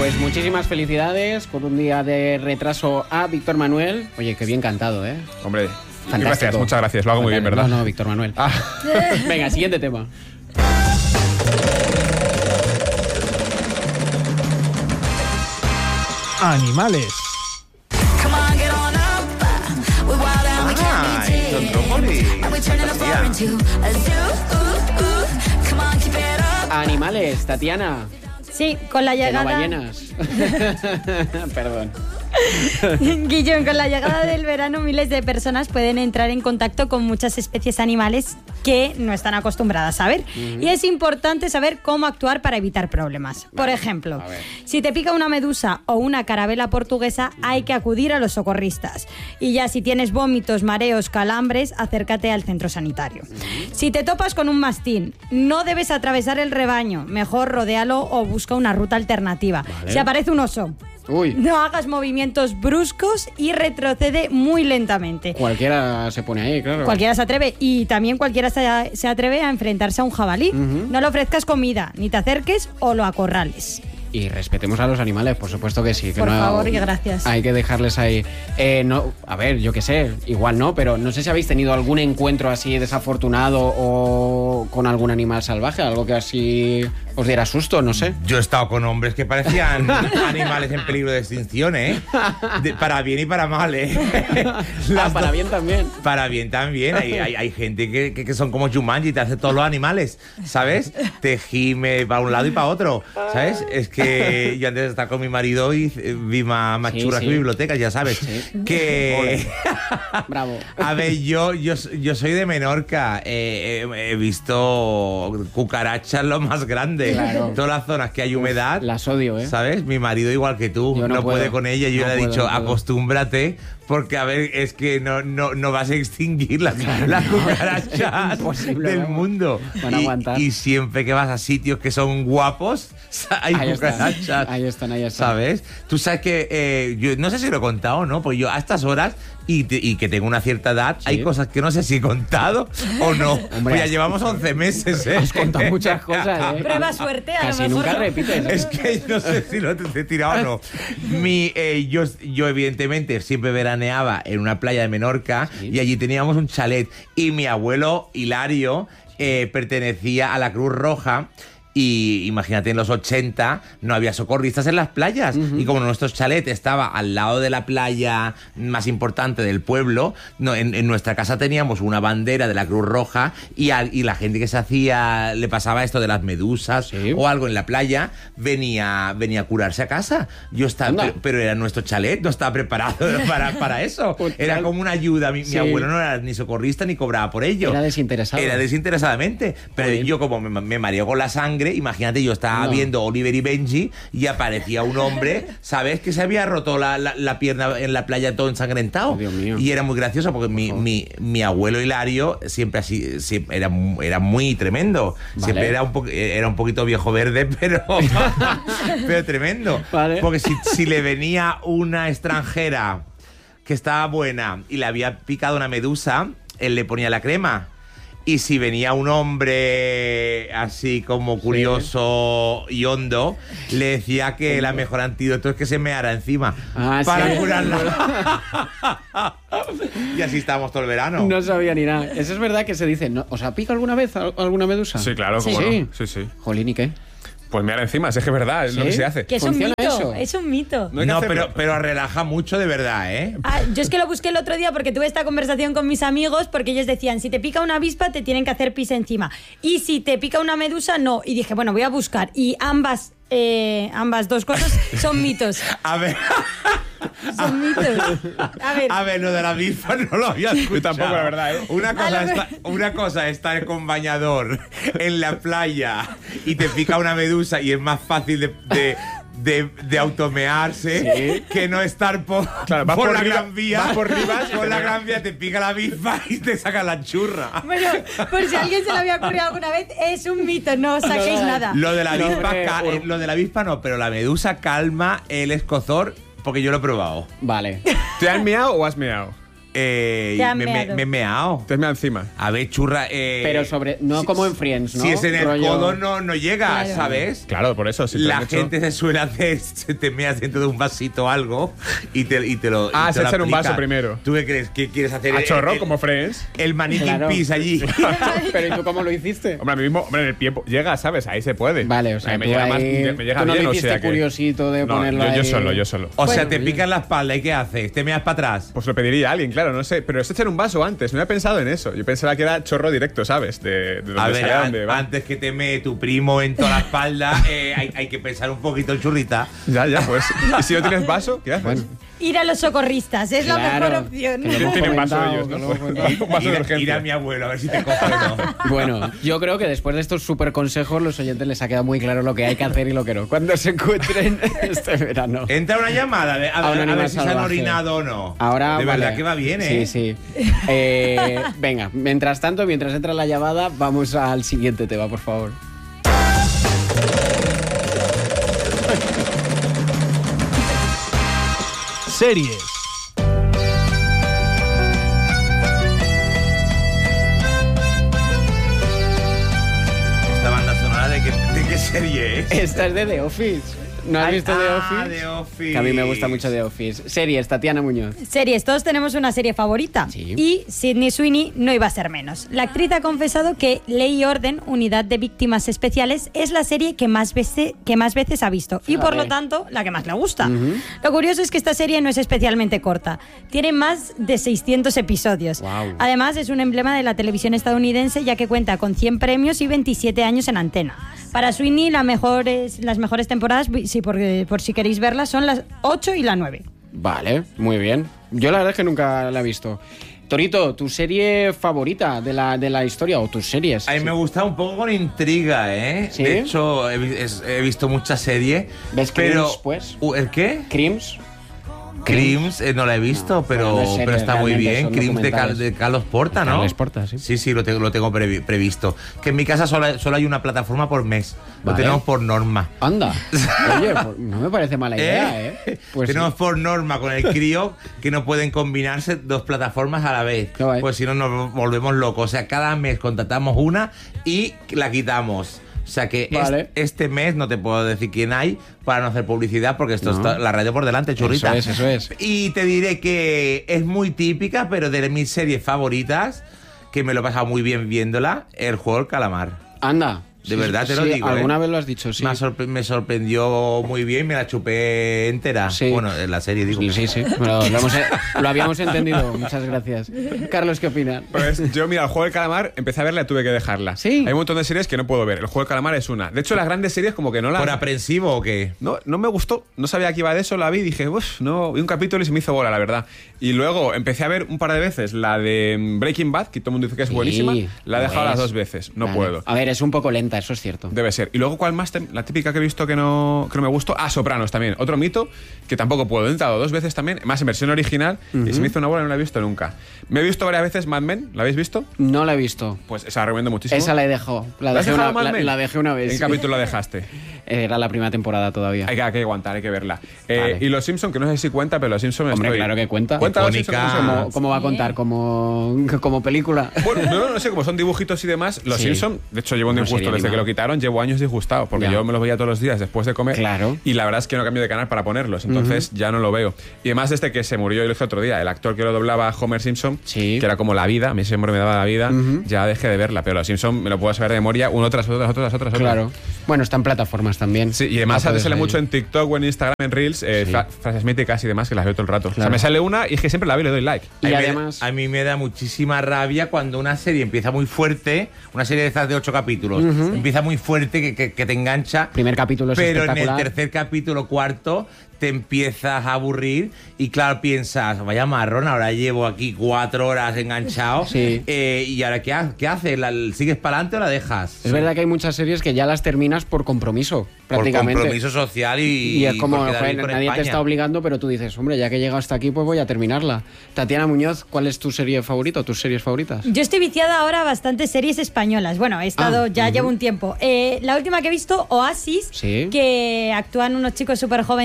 Pues muchísimas felicidades por un día de retraso a Víctor Manuel. Oye, qué bien cantado, ¿eh? Hombre, fantástico. Gracias, muchas gracias. Lo hago muy bien, ¿verdad? No, Víctor Manuel. Venga, siguiente tema. Animales. Animales, Tatiana. Sí, con la Que no llegada... ballenas. Perdón. Guillón, con la llegada del verano miles de personas pueden entrar en contacto con muchas especies animales que no están acostumbradas a ver. Y es importante saber cómo actuar para evitar problemas. Por ejemplo, si te pica una medusa o una carabela portuguesa, hay que acudir a los socorristas. Y ya si tienes vómitos, mareos, calambres, acércate al centro sanitario. Si te topas con un mastín, no debes atravesar el rebaño. Mejor rodéalo o busca una ruta alternativa. Vale. Si aparece un oso, no hagas movimientos bruscos y retrocede muy lentamente. Cualquiera se pone ahí, claro. Cualquiera se atreve, y también cualquiera se atreve a enfrentarse a un jabalí. No le ofrezcas comida, ni te acerques o lo acorrales. Y respetemos a los animales, por supuesto que sí. Que Por no, favor y gracias. Hay que dejarles ahí. No, a ver, yo qué sé, igual no, pero no sé si habéis tenido algún encuentro así desafortunado o con algún animal salvaje, algo que así os diera susto, no sé. Yo he estado con hombres que parecían animales en peligro de extinción, ¿eh? Para bien y para mal, ¿eh? Para bien también. Para bien también. Hay gente que son como Jumanji y te hace todos los animales, ¿sabes? Te gime para un lado y para otro, ¿sabes? Es que yo antes de estar con mi marido y vi más churras que bibliotecas, ya sabes. Que... Bravo. A ver, yo soy de Menorca. He visto cucarachas lo más grande. Claro. Todas las zonas que hay humedad. Las odio, ¿eh? ¿Sabes? Mi marido igual que tú. Yo no puede puedo. con ella. Yo No le he puedo, dicho, no puedo. acostúmbrate. Porque, a ver, es que no vas a extinguir las cucarachas Imposible, del vamos. mundo. Van a aguantar. Y siempre que vas a sitios que son guapos, hay Ahí cucarachas. están, ahí están. ¿Sabes? Tú sabes que, yo no sé si lo he contado o no, pues yo a estas horas y que tengo una cierta edad, hay cosas que no sé si he contado o no. Hombre, pues ya llevamos 11 meses, ¿eh? Has contado muchas cosas, ¿eh? Prueba suerte, a Casi lo mejor. nunca repites, ¿eh? Es que no sé si lo he tirado o no. Yo evidentemente siempre veraneaba en una playa de Menorca y allí teníamos un chalet y mi abuelo Hilario pertenecía a la Cruz Roja. Y imagínate, en los 80 no había socorristas en las playas. Y como nuestro chalet estaba al lado de la playa más importante del pueblo, en nuestra casa teníamos una bandera de la Cruz Roja y la gente que le pasaba esto de las medusas o algo en la playa, venía a curarse a casa. Yo estaba, pero era nuestro chalet, no estaba preparado para eso. Era como una ayuda. Mi abuelo no era ni socorrista ni cobraba por ello. Era desinteresado. Era desinteresadamente. Pero yo, como me mareo con la sangre, imagínate, yo estaba viendo Oliver y Benji y aparecía un hombre, ¿sabes? Que se había roto la pierna en la playa todo ensangrentado. Oh, Dios mío. Y era muy gracioso porque mi abuelo Hilario siempre era muy tremendo. Vale. Siempre era un poquito viejo verde, pero tremendo. Vale. Porque si le venía una extranjera que estaba buena y le había picado una medusa, él le ponía la crema. Y si venía un hombre así como curioso y hondo, le decía que la mejor antídoto es que se meara encima para curarla. Y así estábamos todo el verano. No sabía ni nada. Eso es verdad que se dice. No, ¿os ha picado alguna vez alguna medusa? Sí, claro, cómo no. Sí. Jolín, ¿y qué? Pues mira, encima, es que es verdad, es lo que se hace. Que es un mito, eso? es un mito. No hay que hacerlo. pero relaja mucho de verdad, ¿eh? Yo es que lo busqué el otro día porque tuve esta conversación con mis amigos, porque ellos decían, si te pica una avispa te tienen que hacer pis encima, y si te pica una medusa no. Y dije, bueno, voy a buscar, y ambas dos cosas son mitos. A ver. Son mitos. A ver, lo de la avispa no lo había escuchado. Yo tampoco, la verdad, ¿eh? Una cosa es estar con bañador en la playa y te pica una medusa y es más fácil de automearse que no estar por la Gran Vía. Vas por Rivas, por la Gran Vía te pica la avispa y te saca la churra. Bueno, por si a alguien se lo había ocurrido alguna vez, es un mito, no os saquéis nada. Lo de la avispa no, pero la medusa calma el escozor porque yo lo he probado. Vale. ¿Te has meado o has meado? me he meado. Te has meado encima. A ver, churra. Pero no como en Friends, ¿no? Si es en el Rollo... codo, no llega, Claro. ¿sabes? Claro, por eso. Si La gente se suele hacer, se te meas dentro de un vasito o algo y te lo. Ah, y te se lo echa en un vaso aplica. primero. ¿Tú qué crees? ¿Qué quieres hacer? A chorro, como Friends. El maniquí Claro. pis allí. Pero ¿y tú cómo lo hiciste? Hombre, a mí mismo, hombre, en el pie llega, ¿sabes? Ahí se puede. Vale, o sea, Ahí me tú llega, ahí- me llega tú no bien, le o hiciste sea que... curiosito de No, ponerlo yo ahí. solo. O sea, Bueno, te oye. pican la espalda y ¿qué haces? ¿Te meas para atrás? Pues lo pediría a alguien, claro, no sé. Pero es echar un vaso antes. No había pensado en eso. Yo pensaba que era chorro directo, ¿sabes? De donde A ver, sea, donde va. antes que te mee tu primo en toda la espalda, hay que pensar un poquito el churrita. Ya, pues. ¿Y si no tienes vaso? ¿Qué haces? Bueno. Ir a los socorristas es la Claro, mejor opción. que lo ¿Quién hemos tiene vaso comentado, ellos, que lo no? hemos comentado. Un vaso de Ir a urgencia. mi abuelo a ver si te coge o no. Bueno, yo creo que después de estos súper consejos, los oyentes les ha quedado muy claro lo que hay que hacer y lo que no. Cuando se encuentren este verano. Entra una llamada a un ver animal si se han salvaje. orinado o no. Ahora, de vale. verdad que va bien, ¿eh? Sí, sí. Venga, mientras tanto, mientras entra la llamada, vamos al siguiente tema, por favor. Series. Esta banda sonora de qué serie es. Esta es de The Office. ¿No has visto The Office? The Office. Que a mí me gusta mucho The Office. Series, Tatiana Muñoz. Series, todos tenemos una serie favorita. Sí. Y Sydney Sweeney no iba a ser menos. La actriz ha confesado que Ley y Orden, Unidad de Víctimas Especiales, es la serie que más veces ha visto. Y por Vale. lo tanto, la que más le gusta. Lo curioso es que esta serie no es especialmente corta. Tiene más de 600 episodios. Guau. Además, es un emblema de la televisión estadounidense, ya que cuenta con 100 premios y 27 años en antena. Para Sweeney, las mejores temporadas, por si queréis verlas, son las 8 y la 9. Vale, muy bien. Yo la verdad es que nunca la he visto. Torito, ¿tu serie favorita de la historia o tus series? A mí me gusta un poco con intriga, ¿eh? ¿Sí? De hecho, he visto muchas series. ¿Ves pero Crims, pues? ¿El qué? Crims. Crims, no la he visto, pero, bueno, no es serie, pero está muy realmente bien. son Crims documentales. de Carlos Porta, ¿no? Carles Porta, sí. Sí, lo tengo previsto. Que en mi casa solo hay una plataforma por mes. Lo Vale. tenemos por norma. Anda. Oye, pues no me parece mala idea, ¿eh? Pues tenemos sí. por norma con el crío que no pueden combinarse dos plataformas a la vez. Qué guay. Pues si no nos volvemos locos. O sea, cada mes contratamos una y la quitamos. O sea que Vale. este mes no te puedo decir quién hay para no hacer publicidad porque esto No. está la radio por delante, churrita. Eso es. Y te diré que es muy típica, pero de mis series favoritas, que me lo he pasado muy bien viéndola, el juego del calamar. Anda. De verdad te lo digo, Alguna ¿eh? vez lo has dicho, sí. Me sorprendió muy bien, me la chupé entera. Sí. Bueno, en la serie digo. Sí. Lo habíamos entendido. Muchas gracias. Carlos, ¿qué opinas? Pues yo, mira, el juego del calamar, empecé a verla y tuve que dejarla. Sí. Hay un montón de series que no puedo ver. El juego del calamar es una. De hecho, las grandes series como que no las... ¿Por aprensivo o qué? No me gustó. No sabía que iba de eso, la vi y dije, uff, no. Vi un capítulo y se me hizo bola, la verdad. Y luego empecé a ver un par de veces la de Breaking Bad, que todo el mundo dice que es Sí, buenísima. La he dejado pues. las 2 veces. No Vale. puedo. A ver, es un poco lenta, eso es cierto. Debe ser. Y luego, ¿cuál más? La típica que he visto que no me gustó. Ah, Sopranos también. Otro mito que tampoco puedo. He entrado 2 veces también, más en versión original, y se me hizo una bola y no la he visto nunca. Me he visto varias veces Mad Men. ¿La habéis visto? No la he visto. Pues esa la recomiendo muchísimo. Esa la he dejado. ¿La has dejado, Mad Men? La dejé una vez. ¿En qué capítulo la dejaste? Era la primera temporada todavía. Hay que aguantar, hay que verla. Vale. Y Los Simpsons, que no sé si cuenta, pero Los Simpsons... Hombre, claro que cuenta. ¿Cuenta Los Icónica. Simpsons? ¿Cómo se llama? ¿Cómo va a contar? ¿Como película? Bueno, no sé, como son dibujitos y demás, Los Sí. Simpsons, de hecho llevo un Una disgusto serie desde que animada. lo quitaron, llevo años disgustado, porque Ya. yo me los veía todos los días después de comer. Claro. Y la verdad es que no cambio de canal para ponerlos, entonces ya no lo veo. Y además desde que se murió, yo lo dije otro día, el actor que lo doblaba a Homer Simpson, Sí. que era como la vida, a mí siempre me daba la vida, ya dejé de verla, pero Los Simpsons me lo puedo saber de memoria, uno tras otro. Claro. Bueno, está en plataformas también. Sí, y además La puedes sale ver. mucho en TikTok o en Instagram, en Reels, frases míticas y demás que las veo todo el rato. O sea, Claro. me sale una y es que siempre la veo y le doy like. Y A mí además... a mí me da muchísima rabia cuando una serie empieza muy fuerte, una serie de estas de 8 capítulos, empieza muy fuerte, que te engancha, Primer capítulo es pero en el espectacular. tercer capítulo, cuarto, te empiezas a aburrir y claro, piensas, vaya marrón, ahora llevo aquí 4 horas enganchado, Sí. y ahora ¿qué haces? ¿Sigues para adelante o la dejas? Es verdad que hay muchas series que ya las terminas por compromiso, Por prácticamente. compromiso social Y es como, por quedar joder, bien con nadie te España. está obligando, pero tú dices, hombre, ya que he llegado hasta aquí, pues voy a terminarla. Tatiana Muñoz, ¿cuál es tu serie favorita o tus series favoritas? Yo estoy viciada ahora a bastantes series españolas. Bueno, he estado, llevo un tiempo. La última que he visto, Oasis, Sí. que actúan unos chicos súper jovencitos,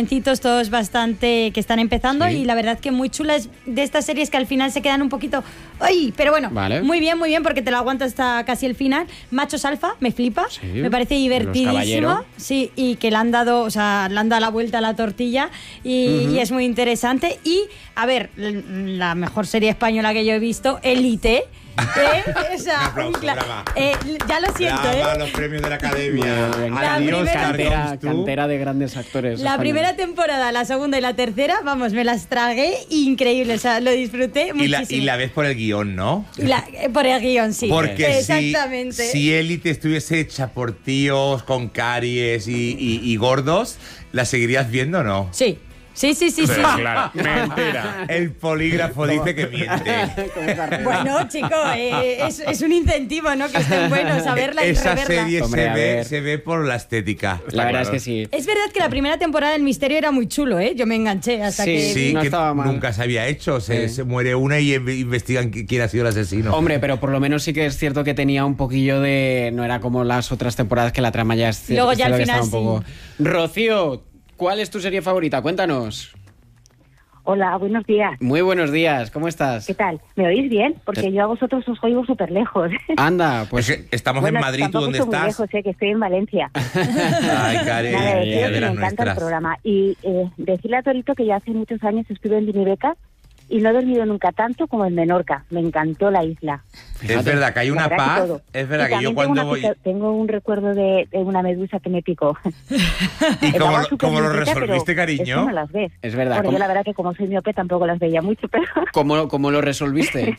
todos bastante que están empezando Sí. y la verdad que muy chula. Es de estas series que al final se quedan un poquito... ¡Ay! Pero bueno, Vale. muy bien, porque te lo aguanto hasta casi el final. Machos Alfa, me flipa. Sí, Me parece los divertidísimo. Caballero. Sí, y que le han dado la vuelta a la tortilla y es muy interesante. Y, a ver, la mejor serie española que yo he visto, Élite. O sea, Un aplauso, brava. ya lo siento, Brava, los premios de la Academia. Muy bien. La Adiós, primera- Carlos, tú. Cantera de grandes actores. La españoles. primera temporada, la segunda y la tercera, vamos, me las tragué increíble, o sea, lo disfruté Y muchísimo. la ves por el guión, ¿no? Por el guión, sí. Porque exactamente. si Élite estuviese hecha por tíos con caries y gordos, ¿la seguirías viendo o no? Sí. Sí. Pero claro, mentira. El polígrafo dice que miente. Bueno, chicos, es un incentivo, ¿no? Que estén buenos a verla y Esa reverla. serie Hombre, a ver. se ve por la estética. La verdad es claro. que sí. Es verdad que la primera temporada del Misterio era muy chulo, ¿eh? Yo me enganché hasta Sí. que... Sí, No que estaba mal. nunca se había hecho. Se muere una y investigan quién ha sido el asesino. Hombre, pero por lo menos sí que es cierto que tenía un poquillo de... No era como las otras temporadas que la trama ya es Luego ya al cierto que final estaba un poco... Rocío, ¿cuál es tu serie favorita? Cuéntanos. Hola, buenos días. Muy buenos días, ¿cómo estás? ¿Qué tal? ¿Me oís bien? Porque yo a vosotros os oigo súper lejos. Anda, Pues pues... estamos Bueno, en Madrid, ¿tú tampoco dónde estoy muy estás? lejos, que estoy en Valencia. Ay, Karen, Nada, deciros de que me las encanta el nuestras. programa. Y decirle a Torito que ya hace muchos años estuve en Dinibeca y no he dormido nunca tanto como en Menorca. Me encantó la isla. Es verdad que hay La una verdad que paz. todo. Es verdad Y que yo también cuando voy... tengo un recuerdo de una medusa que me picó. ¿Y Estaba súper cómo lo limpita, resolviste, pero es que cariño? no las ves. Es verdad, Bueno, ¿cómo? yo la verdad que como soy miope tampoco las veía mucho, pero... ¿Cómo lo resolviste?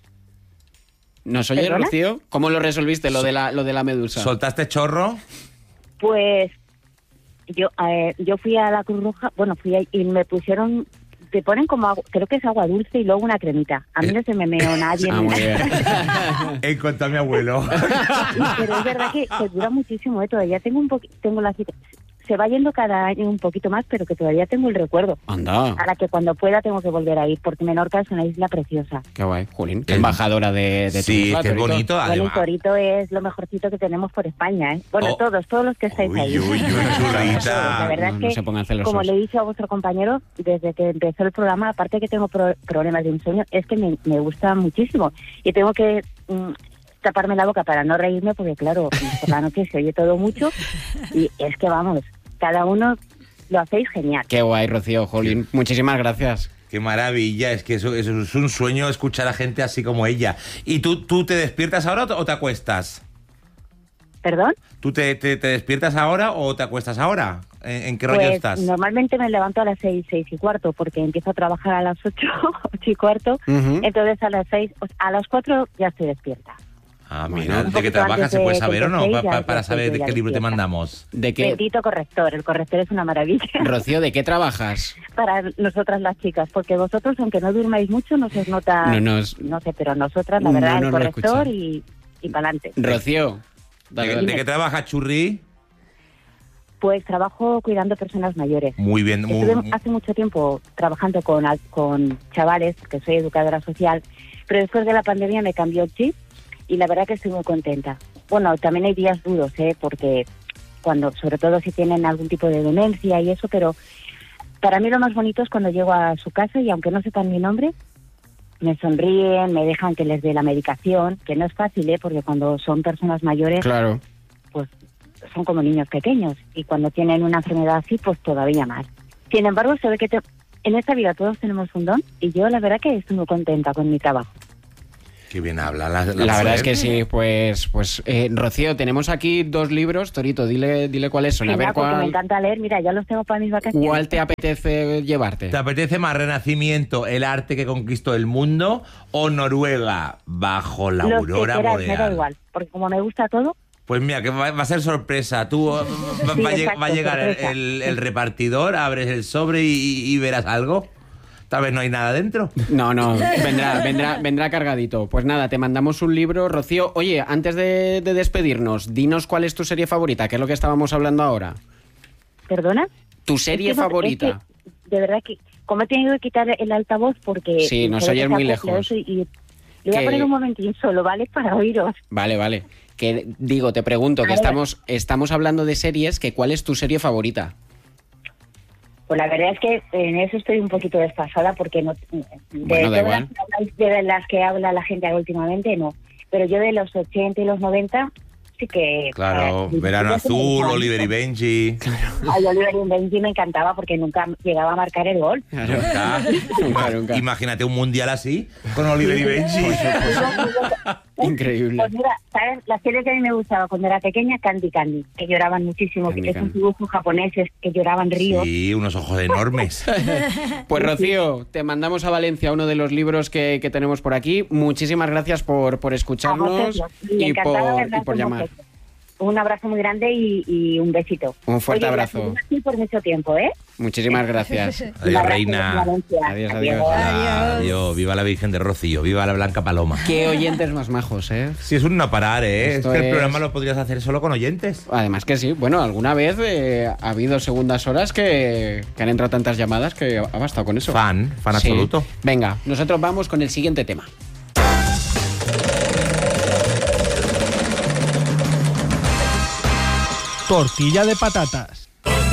¿Nos oye, ¿Perdona? Rocío? ¿Cómo lo resolviste, lo de la medusa? ¿Soltaste chorro? Pues yo fui a la Cruz Roja, bueno, y me pusieron, te ponen como agua, creo que es agua dulce y luego una cremita. A mí no se me meó nadie. Ah, ni muy bien. nada. En cuanto a mi abuelo. Pero es verdad que dura muchísimo, todavía tengo la cita. Se va yendo cada año un poquito más, pero que todavía tengo el recuerdo. Anda, A la que cuando pueda tengo que volver a ir, porque Menorca es una isla preciosa. qué guay, Jolín. Qué embajadora de Sí, tu isla, que es Torito. bonito. Bueno, y Además. Torito es lo mejorcito que tenemos por España, ¿eh? Bueno, Oh. todos los que estáis ahí. Uy, churrita. La verdad No es se pongan que, celosos. como le he dicho a vuestro compañero, desde que empezó el programa, aparte que tengo problemas de insomnio, es que me gusta muchísimo. Y tengo que taparme la boca para no reírme, porque claro, por la noche se oye todo mucho. Y es que vamos, cada uno lo hacéis genial. Qué guay, Rocío, Jolín. Muchísimas gracias. Qué maravilla, es que eso es un sueño escuchar a gente así como ella. ¿Y tú te despiertas ahora o te acuestas? ¿Perdón? ¿Tú te despiertas ahora o te acuestas ahora? ¿En qué rollo Pues estás? normalmente me levanto a las 6:15, porque empiezo a trabajar a las 8:15. Ujú. Entonces a las 4 ya estoy despierta. Ah, Bueno, mira, un ¿de qué poquito trabajas? antes ¿Se puede de saber o no? que ya Para estoy saber de ya qué libro te despierta. mandamos. ¿De qué, Bendito corrector, el corrector es una maravilla Rocío, de qué trabajas? para nosotras las chicas, porque vosotros, aunque no durmáis mucho, no se os nota, No sé, pero nosotras, la no verdad, nos el lo corrector escucha. y para adelante. Rocío. dale, ¿De dale. qué trabajas, Churri? Pues trabajo cuidando personas mayores. Muy bien, Estuve hace mucho tiempo trabajando con chavales, porque soy educadora social, pero después de la pandemia me cambió el chip y la verdad que estoy muy contenta. Bueno, también hay días duros, porque sobre todo si tienen algún tipo de demencia y eso, pero para mí lo más bonito es cuando llego a su casa y aunque no sepan mi nombre, me sonríen, me dejan que les dé la medicación, que no es fácil, porque cuando son personas mayores, Claro. pues son como niños pequeños y cuando tienen una enfermedad así, pues todavía más. Sin embargo, se ve que en esta vida todos tenemos un don y yo la verdad que estoy muy contenta con mi trabajo. Qué bien habla La verdad es que sí, pues Rocío, tenemos aquí 2 libros. Torito, dile cuáles son. A ver Genial, porque me cuál, encanta leer, mira, ya los tengo para mis vacaciones. cuál te apetece llevarte. ¿Te apetece más Renacimiento, el arte que conquistó el mundo o Noruega bajo la Los que aurora quieras, me da boreal? igual, porque como me gusta todo, Pues mira, que va a ser sorpresa. Tú Sí, exacto, va a llegar sorpresa. el repartidor, abres el sobre y verás algo. Tal vez no hay nada dentro. No, vendrá cargadito. Pues nada, te mandamos un libro, Rocío. Oye, antes de despedirnos, dinos cuál es tu serie favorita, que es lo que estábamos hablando ahora. ¿perdona? Tu serie Es que no- favorita. es que, de verdad que, como he tenido que quitar el altavoz porque... Sí, nos se ve oyes que muy se lejos. acopla eso y le voy a Que- poner un momentín solo, ¿vale? Para oíros. Vale. Que digo, te pregunto, que A ver. estamos hablando de series, que ¿cuál es tu serie favorita? Pues la verdad es que en eso estoy un poquito desfasada porque no Bueno, da igual. de las que habla la gente últimamente, no. Pero yo de los 80 y los 90 sí que... Claro, Verano Azul, Oliver y Benji. Ay, Oliver y Benji me encantaba porque nunca llegaba a marcar el gol. Nunca. Nunca. Imagínate un mundial así, con Oliver y Benji. Increíble. Pues mira, ¿sabes? La serie que a mí me gustaba cuando era pequeña, Candy Candy, que lloraban muchísimo, Candy que esos Candy. dibujos japoneses que lloraban ríos. Sí, unos ojos enormes. Pues Rocío, te mandamos a Valencia uno de los libros que tenemos por aquí. Muchísimas gracias por escucharnos y por llamar. Un abrazo muy grande y un besito. Un fuerte Oye, abrazo. Sí, por mucho tiempo, ¿eh? Muchísimas gracias. Un Adiós, abrazo reina. desde Valencia. Adiós, adiós. Adiós, viva la Virgen de Rocío, viva la Blanca Paloma. Qué oyentes más majos, ¿eh? Si es un no parar, ¿eh? Esto es que el es- programa lo podrías hacer solo con oyentes. Además que sí. Bueno, alguna vez ha habido segundas horas que han entrado tantas llamadas que ha bastado con eso. Fan Sí. absoluto. Venga, nosotros vamos con el siguiente tema. Tortilla de patatas.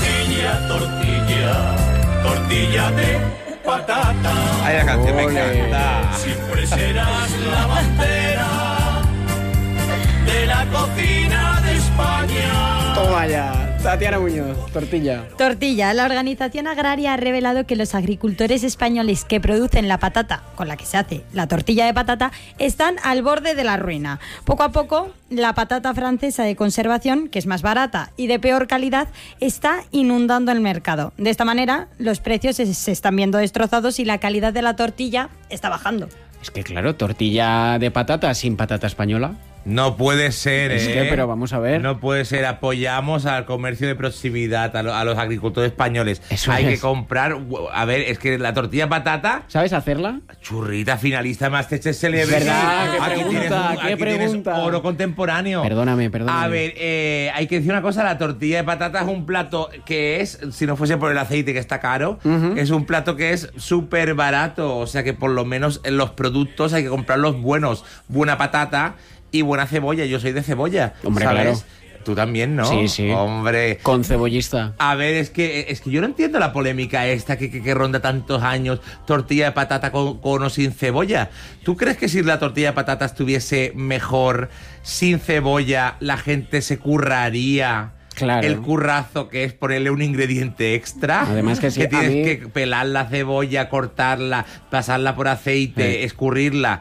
Tortilla de patata. Ay, la canción me Ole. encanta. Siempre serás la bandera de la cocina de España. Toma ya. Tatiana Muñoz, tortilla. Tortilla. La Organización Agraria ha revelado que los agricultores españoles que producen la patata con la que se hace la tortilla de patata están al borde de la ruina. Poco a poco, la patata francesa de conservación, que es más barata y de peor calidad, está inundando el mercado. De esta manera, los precios se están viendo destrozados y la calidad de la tortilla está bajando. Es que claro, tortilla de patata sin patata española. No puede ser, Es que, pero vamos a ver. No puede ser. Apoyamos al comercio de proximidad, a los agricultores españoles. Eso Hay es. que comprar... A ver, es que la tortilla patata... ¿Sabes hacerla? Churrita finalista Masterchef Celebrity. ¿Verdad? ¿Qué Aquí pregunta? tienes ¿Qué aquí tienes pregunta? oro contemporáneo. Perdóname. A ver, hay que decir una cosa, la tortilla de patata es un plato que es, si no fuese por el aceite que está caro, es un plato que es súper barato, o sea que por lo menos en los productos hay que comprarlos buenos, buena patata y buena cebolla, yo soy de cebolla, Hombre, ¿sabes? claro. Tú también, ¿no? Sí, sí. Hombre. Con cebollista. A ver, es que yo no entiendo la polémica esta que ronda tantos años, tortilla de patata con o sin cebolla. ¿Tú crees que si la tortilla de patata estuviese mejor sin cebolla, la gente se curraría Claro. el currazo que es ponerle un ingrediente extra? Además que sí, que a tienes mí- que pelar la cebolla, cortarla, pasarla por aceite, escurrirla.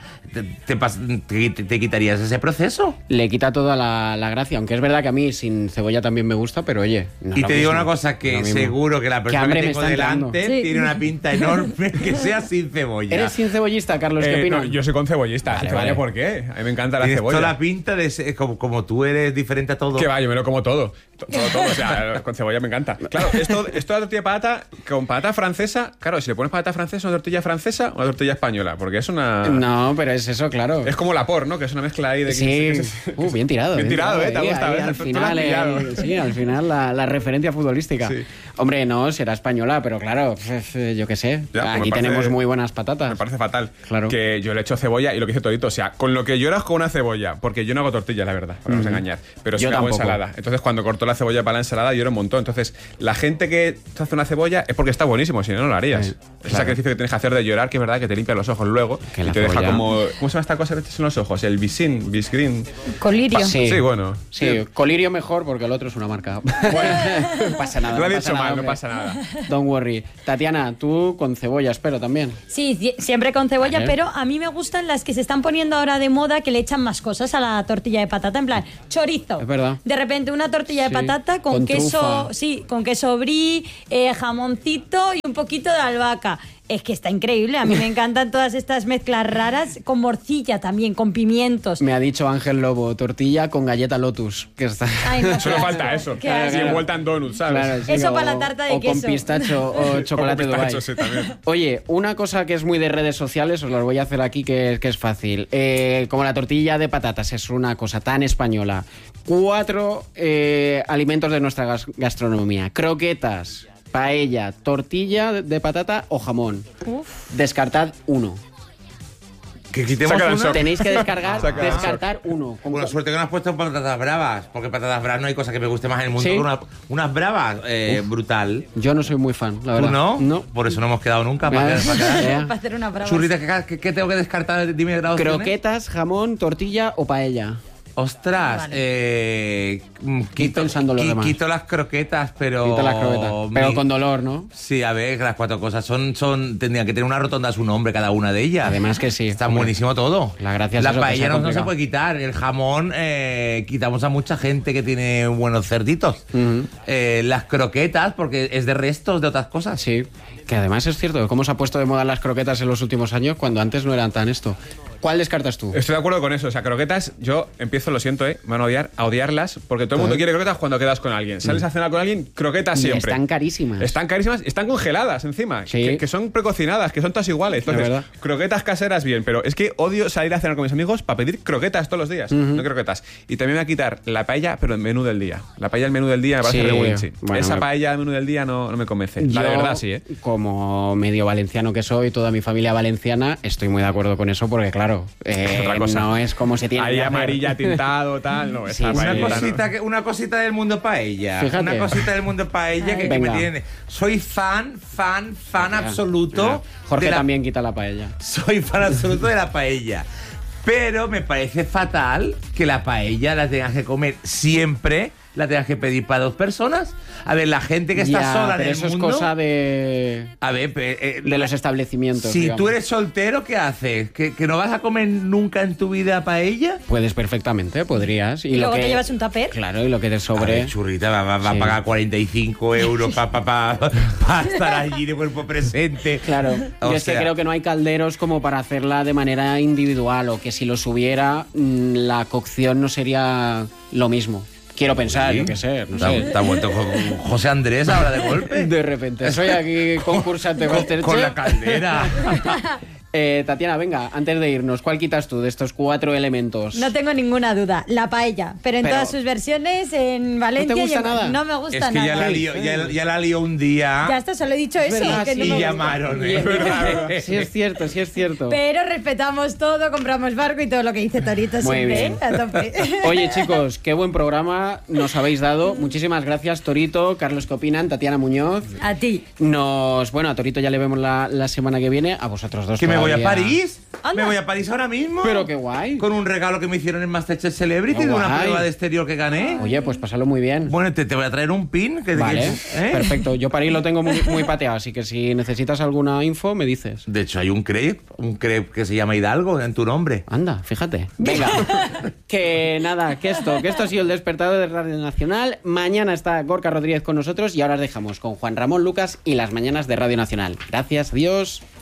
¿Te quitarías ese proceso? Le quita toda la gracia, aunque es verdad que a mí sin cebolla también me gusta, pero oye. no Y lo te digo mismo, una cosa, no que lo mismo. seguro que la persona hambre que me tengo está entrando. delante Sí. tiene una pinta enorme que sea sin cebolla. ¿Eres sin cebollista, Carlos? ¿Qué opinas? No, yo soy con cebollista. Vale, Te vale, vale. ¿por qué? A mí me encanta la Tienes cebolla. toda la pinta de ser, como tú eres diferente a todo. Que va, yo me lo como todo. Todo. O sea, con cebolla me encanta. Claro, esto de la tortilla de patata, con patata francesa, claro, si le pones patata francesa, una tortilla francesa o una tortilla española, porque es una... No, pero es eso, claro. Es como la por, ¿no? Que es una mezcla ahí de... Sí, bien tirado. Bien tirado, ¿eh? Te ha ahí, gustado, ahí, ¿eh? al Tú lo has final, pillado. sí, al final la referencia futbolística. Sí. Hombre, no, será española, pero claro, yo qué sé. Ya, pues Aquí me parece- tenemos muy buenas patatas. Me parece fatal. Claro. Que yo le echo cebolla y lo que hice todito. O sea, con lo que lloras con una cebolla. Porque yo no hago tortillas, la verdad. No vamos a engañar. Pero sí Yo que hago tampoco. ensalada. Entonces, cuando corto la cebolla para la ensalada, lloro un montón. Entonces, la gente que te hace una cebolla es porque está buenísimo. Si no, no lo harías. Sí, Ese claro. sacrificio que tienes que hacer de llorar, que es verdad que te limpia los ojos luego. Que y la te deja cebolla- como. ¿Cómo se llama esta cosa que echas en los ojos? El bisgreen. Colirio. Sí. Sí, bueno. Sí, Colirio mejor porque el otro es una marca. no pasa nada. Lo he no dicho pasa nada, mal, no hombre. pasa nada. Don't worry. Tatiana, tú con cebolla, espero también. Sí, siempre con cebolla, Vale. pero a mí me gustan las que se están poniendo ahora de moda, que le echan más cosas a la tortilla de patata, en plan, chorizo. Es verdad. De repente una tortilla Sí, de patata con con queso, trufa. sí, con queso brie, jamoncito y un poquito de albahaca. Es que está increíble, a mí me encantan todas estas mezclas raras, con morcilla también, con pimientos. Me ha dicho Ángel Lobo, tortilla con galleta Lotus. Que está... Ay, no, Solo qué falta asco, eso. qué Y asco. envuelta en donuts, ¿sabes? Claro, sí, Eso o- para la tarta de o queso. con pistacho o chocolate O con pistacho, Dubai. sí, también. Oye, una cosa que es muy de redes sociales, os las voy a hacer aquí que es fácil. Como la tortilla de patatas es una cosa tan española. 4 alimentos de nuestra gastronomía. Croquetas, paella, tortilla de patata o jamón. Uf. Descartad uno. Que quitemos Sácala en una. shock. Tenéis que Sácala en descartar uno. Bueno, suerte que no has puesto patatas bravas, porque patatas bravas no hay cosa que me guste más en el mundo ¿Sí? que unas bravas. Brutal. Yo no soy muy fan, la ¿Tú verdad. no? No. Por eso no hemos quedado nunca. Para quedar. Para hacer una brava. Churrita, ¿qué tengo que descartar? Dime grado. Croquetas, jamón, tortilla o paella. Ostras, pensando lo demás. quito las croquetas, pero. Quito las croquetas. Pero con dolor, ¿no? Sí, a ver, las 4 cosas tendrían que tener una rotonda a su nombre cada una de ellas. Además que sí. Está Hombre. buenísimo todo. La gracia es La eso, que paella sea no se complicado. puede quitar. El jamón, quitamos a mucha gente que tiene buenos cerditos. Ujú. Las croquetas, porque es de restos de otras cosas. Sí, que además es cierto, cómo se ha puesto de moda las croquetas en los últimos años cuando antes no eran tan esto. ¿Cuál descartas tú? Estoy de acuerdo con eso. O sea, croquetas, yo empiezo, lo siento, me van a odiarlas, porque todo el mundo quiere croquetas cuando quedas con alguien. Sales a cenar con alguien, croquetas Y siempre. están carísimas. Están carísimas, están congeladas encima, Sí. que son precocinadas, que son todas iguales. De Entonces, verdad. croquetas caseras bien, pero es que odio salir a cenar con mis amigos para pedir croquetas todos los días, no croquetas. Y también me voy a quitar la paella, pero el menú del día. La paella del menú del día me parece Sí, regulinchi. bueno, Esa paella del menú del día no me convence. La de Yo, verdad sí, como medio valenciano que soy, toda mi familia valenciana, estoy muy de acuerdo con eso porque, claro, otra cosa. no es como se tiene Ahí que hacer. amarilla tintado, tal, no, Sí, esa sí. paella Una cosita del mundo paella. Fíjate. Una cosita del mundo paella que me Venga. tiene. Soy fan absoluto. Jorge de la- también quita la paella. Soy fan absoluto de la paella. Pero me parece fatal que la paella la tengas que comer siempre, la tengas que pedir para 2 personas. A ver, la gente que está Ya, sola en pero el eso mundo. es cosa de A ver, de los establecimientos. si digamos. tú eres soltero, ¿qué haces? ¿Que no vas a comer nunca en tu vida paella? Puedes perfectamente, podrías. Y luego te llevas un tupper. Claro, y lo que te A sobre. ver, churrita, va a Sí. pagar 45 euros para estar allí de cuerpo presente. Claro, O yo es que sea, creo que no hay calderos como para hacerla de manera individual o que si los hubiera, la cocción no sería lo mismo. Quiero pensar, sí. yo qué sé, no ¿Te ha- sé. te ha vuelto José Andrés ahora de golpe? De repente, soy aquí concursante Masterchef. Con la caldera. Tatiana, venga, antes de irnos, ¿cuál quitas tú de estos 4 elementos? No tengo ninguna duda, la paella, pero en Pero- todas sus versiones, en Valencia... gusta y en- nada? No me gusta Es que nada. ya la lió, ya la lió un día. Ya está, solo he dicho eso. verdad, que no y me gusta. llamaron. Sí es cierto, sí es cierto. Pero respetamos todo, compramos barco y todo lo que dice Torito Muy siempre, bien. ¿eh? A tope. Oye, chicos, qué buen programa nos habéis dado. Muchísimas gracias, Torito, Carlos, ¿qué opinan? Tatiana Muñoz. A ti. Bueno, a Torito ya le vemos la semana que viene, a vosotros dos ¿Que me voy a todavía. París? Anda. ¿Me voy a París ahora mismo? Pero qué guay. Con un regalo que me hicieron en Masterchef Celebrity Qué de una guay. prueba de exterior que gané. Oye, pues pásalo muy bien. Bueno, te voy a traer un pin. Vale, ¿eh? perfecto. Yo París lo tengo muy, muy pateado, así que si necesitas alguna info, me dices. De hecho, hay un crepe que se llama Hidalgo en tu nombre. Anda, fíjate. Venga. Que nada, que esto ha sido el despertador de Radio Nacional. Mañana está Gorka Rodríguez con nosotros y ahora os dejamos con Juan Ramón Lucas y las mañanas de Radio Nacional. Gracias, adiós.